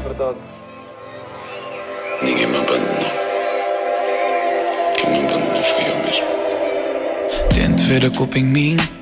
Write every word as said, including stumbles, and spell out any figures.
verdade. Ninguém me abandonou. Quem me abandonou fui eu mesmo. Tento ver a culpa em mim,